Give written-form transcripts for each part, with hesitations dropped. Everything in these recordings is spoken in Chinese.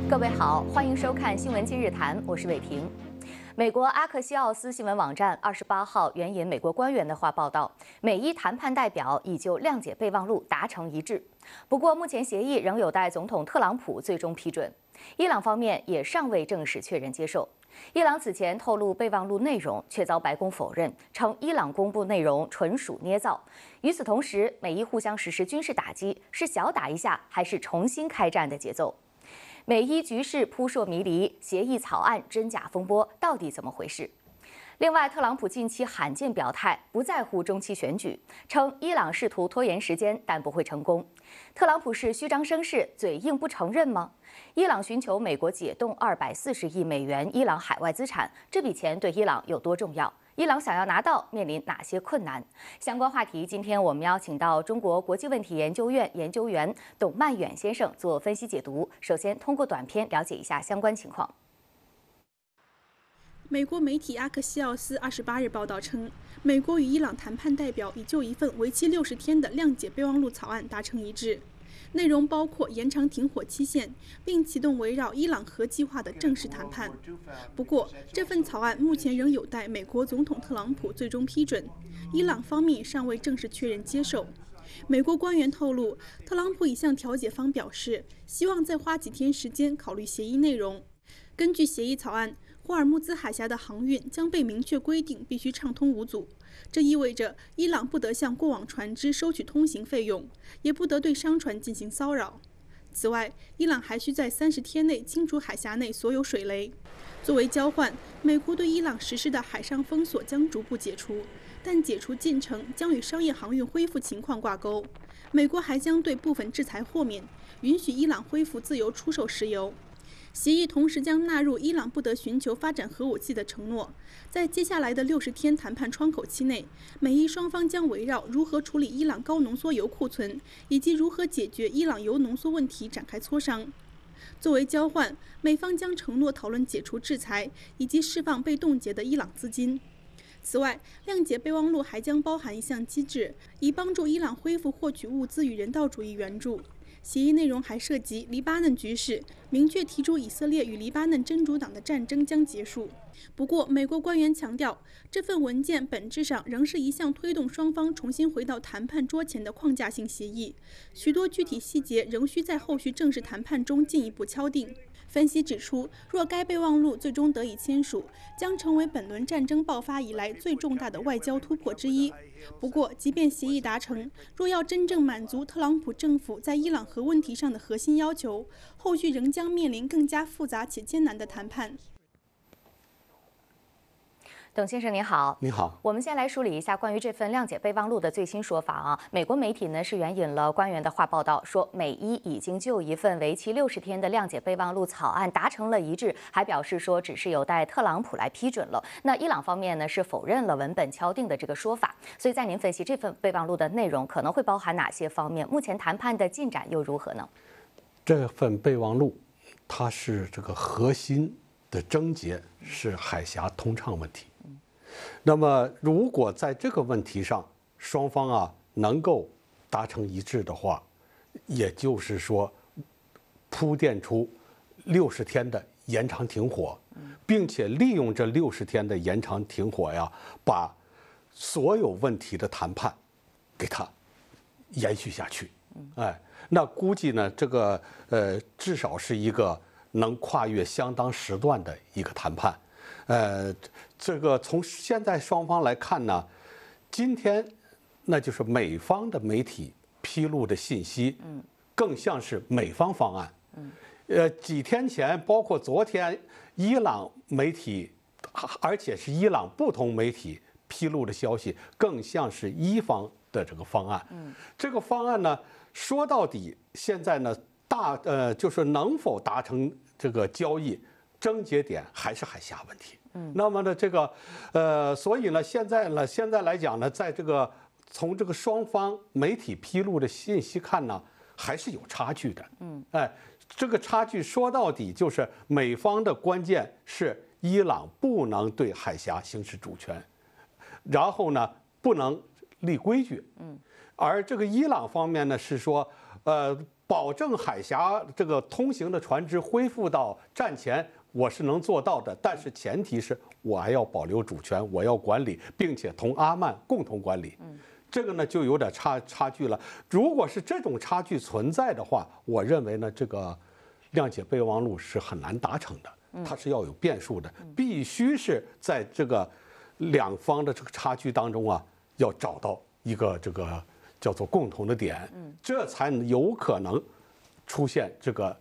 各位好，欢迎收看《新闻今日谈》，我是伟婷。美国阿克西奥斯新闻网站28号援引美国官员的话报道，美伊谈判代表已就谅解备忘录达成一致。不过，目前协议仍有待总统特朗普最终批准。伊朗方面也尚未正式确认接受。伊朗此前透露备忘录内容，却遭白宫否认，称伊朗公布内容纯属捏造。与此同时，美伊互相实施军事打击，是小打一下，还是重新开战的节奏？美伊局势扑朔迷离，协议草案真假风波到底怎么回事？另外，特朗普近期罕见表态，不在乎中期选举，称伊朗试图拖延时间，但不会成功。特朗普是虚张声势，嘴硬不承认吗？伊朗寻求美国解冻240亿美元伊朗海外资产，这笔钱对伊朗有多重要？伊朗想要拿到，面临哪些困难？相关话题，今天我们邀请到中国国际问题研究院研究员董曼远先生做分析解读。首先，通过短片了解一下相关情况。 美国媒体阿克西奥斯28日报道称，美国与伊朗谈判代表已就一份为期60天的谅解备忘录草案达成一致，内容包括延长停火期限，并启动围绕伊朗核计划的正式谈判。不过，这份草案目前仍有待美国总统特朗普最终批准，伊朗方面尚未正式确认接受。美国官员透露，特朗普已向调解方表示，希望再花几天时间考虑协议内容。根据协议草案，霍尔木兹海峡的航运将被明确规定必须畅通无阻，这意味着伊朗不得向过往船只收取通行费用，也不得对商船进行骚扰。此外，伊朗还需在30天内清除海峡内所有水雷。作为交换，美国对伊朗实施的海上封锁将逐步解除，但解除进程将与商业航运恢复情况挂钩。美国还将对部分制裁豁免，允许伊朗恢复自由出售石油。协议同时将纳入伊朗不得寻求发展核武器的承诺。在接下来的60天谈判窗口期内，美伊双方将围绕如何处理伊朗高浓缩铀库存以及如何解决伊朗铀浓缩问题展开磋商。作为交换，美方将承诺讨论解除制裁以及释放被冻结的伊朗资金。此外，谅解备忘录还将包含一项机制，以帮助伊朗恢复获取物资与人道主义援助。协议内容还涉及黎巴嫩局势，明确提出以色列与黎巴嫩真主党的战争将结束。不过，美国官员强调，这份文件本质上仍是一项推动双方重新回到谈判桌前的框架性协议，许多具体细节仍需在后续正式谈判中进一步敲定。分析指出，若该备忘录最终得以签署，将成为本轮战争爆发以来最重大的外交突破之一。不过，即便协议达成，若要真正满足特朗普政府在伊朗核问题上的核心要求，后续仍将面临更加复杂且艰难的谈判。 董先生您好， 你好。 我们先来梳理一下关于这份谅解备忘录的最新说法啊。美国媒体呢是援引了官员的话报道，说美伊已经就一份为期60天的谅解备忘录草案达成了一致，还表示说只是有待特朗普来批准了。那伊朗方面呢是否认了文本敲定的这个说法。所以在您分析这份备忘录的内容可能会包含哪些方面？目前谈判的进展又如何呢？ 这份备忘录，它是这个核心的症结是海峡通畅问题。那么，如果在这个问题上双方能够达成一致的话，也就是说铺垫出60天的延长停火，并且利用这60天的延长停火把所有问题的谈判给它延续下去。那估计呢，这个至少是一个能跨越相当时段的一个谈判。这个从现在双方来看呢，今天那就是美方的媒体披露的信息，更像是美方方案。几天前，包括昨天，伊朗媒体，而且是伊朗不同媒体披露的消息，更像是伊方的这个方案。这个方案呢，说到底，现在呢，就是能否达成这个交易，症结点还是海峡问题。那么呢，这个所以呢，现在来讲呢，在这个从这个双方媒体披露的信息看呢，还是有差距的。这个差距说到底就是美方的关键是伊朗不能对海峡行使主权，然后呢不能立规矩。而这个伊朗方面呢是说， 保证海峡这个通行的船只恢复到战前，我是能做到的，但是前提是我还要保留主权，我要管理，并且同阿曼共同管理。这个呢就有点差距了。如果是这种差距存在的话，我认为呢这个谅解备忘录是很难达成的，它是要有变数的，必须是在这个两方的这个差距当中啊，要找到一个这个叫做共同的点，这才有可能出现这个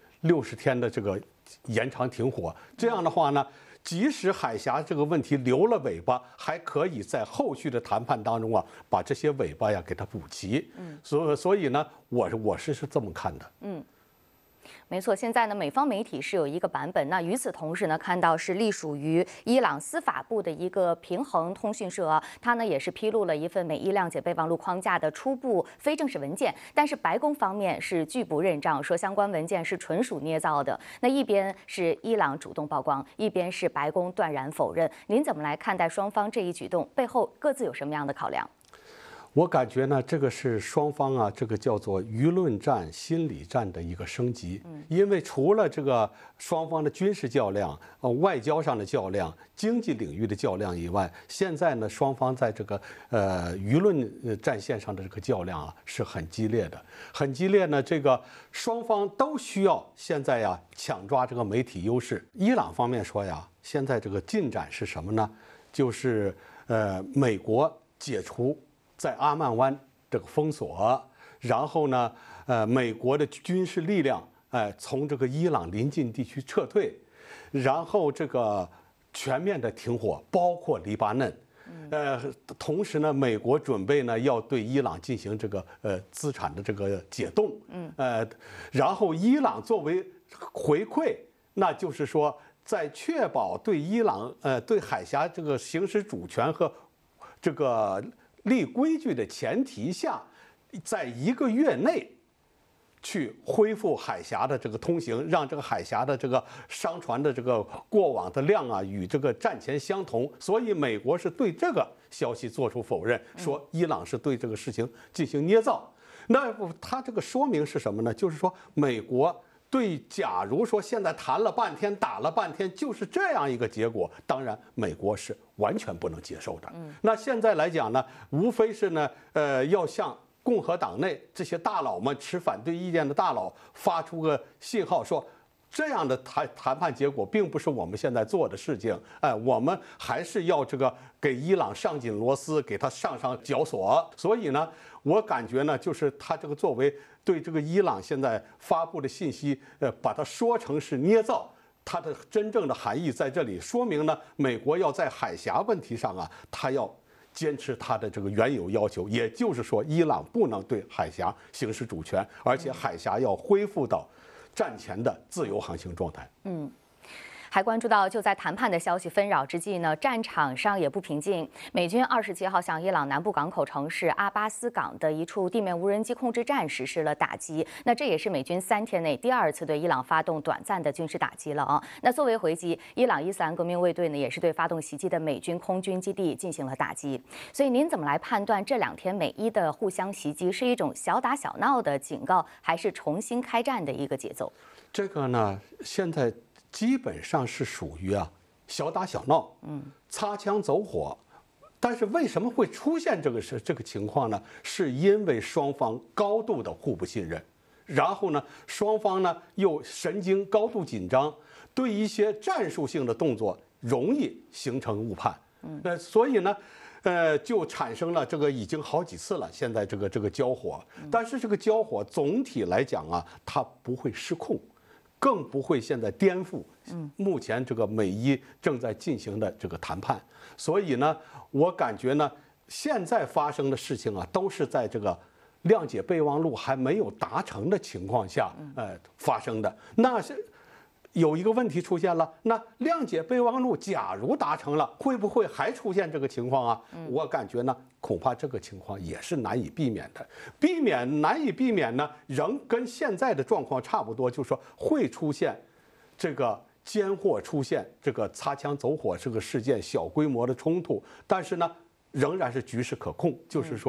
60天的这个延长停火。这样的话呢，即使海峡这个问题留了尾巴，还可以在后续的谈判当中啊，把这些尾巴呀给它补齐。所以呢，我是这么看的。 没错，现在呢，美方媒体是有一个版本。那与此同时呢，看到是隶属于伊朗司法部的一个平衡通讯社，它呢也是披露了一份美伊谅解备忘录框架的初步非正式文件，但是白宫方面是拒不认账，说相关文件是纯属捏造的。那一边是伊朗主动曝光，一边是白宫断然否认。您怎么来看待双方这一举动背后各自有什么样的考量？ 我感觉呢，这个是双方啊，这个叫做舆论战、心理战的一个升级。因为除了这个双方的军事较量、外交上的较量、经济领域的较量以外，现在呢，双方在这个舆论战线上的这个较量啊，是很激烈的，很激烈呢。这个双方都需要现在呀抢抓这个媒体优势。伊朗方面说呀，现在这个进展是什么呢？就是美国解除在阿曼湾这个封锁，然后呢，美国的军事力量，从这个伊朗邻近地区撤退，然后这个全面的停火，包括黎巴嫩，同时呢，美国准备呢要对伊朗进行这个资产的这个解冻，然后伊朗作为回馈，那就是说在确保对伊朗对海峡这个行使主权和这个立规矩的前提下，在1个月内去恢复海峡的这个通行，让这个海峡的这个商船的这个过往的量啊与这个战前相同。所以美国是对这个消息做出否认，说伊朗是对这个事情进行捏造。那它这个说明是什么呢？就是说美国对，假如说现在谈了半天，打了半天，就是这样一个结果，当然美国是完全不能接受的。那现在来讲呢，无非是呢，要向共和党内这些大佬们持反对意见的大佬发出个信号，说这样的谈判结果并不是我们现在做的事情。我们还是要这个给伊朗上紧螺丝，给他上绞索。所以呢，我感觉呢，就是他这个作为对这个伊朗现在发布的信息，把它说成是捏造，它的真正的含义在这里，说明呢，美国要在海峡问题上啊，它要坚持它的这个原有要求，也就是说，伊朗不能对海峡行使主权，而且海峡要恢复到战前的自由航行状态。 还关注到，就在谈判的消息纷扰之际呢，战场上也不平静。美军27号向伊朗南部港口城市阿巴斯港的一处地面无人机控制站实施了打击。那这也是美军3天内第2次对伊朗发动短暂的军事打击了啊。那作为回击，伊朗伊斯兰革命卫队呢也是对发动袭击的美军空军基地进行了打击。所以您怎么来判断这2天美伊的互相袭击是一种小打小闹的警告，还是重新开战的一个节奏？ 这个呢，现在基本上是属于小打小闹，擦枪走火。但是为什么会出现这个情况呢？是因为双方高度的互不信任，然后呢，双方呢又神经高度紧张，对一些战术性的动作容易形成误判。所以呢，就产生了这个已经好几次了。现在这个交火，但是这个交火总体来讲啊，它不会失控。更不会现在颠覆目前这个美伊正在进行的这个谈判。所以呢，我感觉呢，现在发生的事情啊，都是在这个谅解备忘录还没有达成的情况下发生的。那是有一个问题出现了，那谅解备忘录假如达成了，会不会还出现这个情况啊？我感觉呢，恐怕这个情况也是难以避免的。难以避免呢，仍跟现在的状况差不多，就是说会出现这个间或出现这个擦枪走火这个事件，小规模的冲突，但是呢，仍然是局势可控，就是说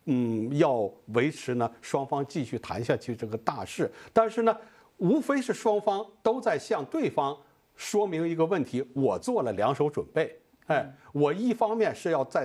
要维持呢双方继续谈下去这个大势，但是呢，无非是双方都在向对方说明一个问题：我做了两手准备。我一方面是要在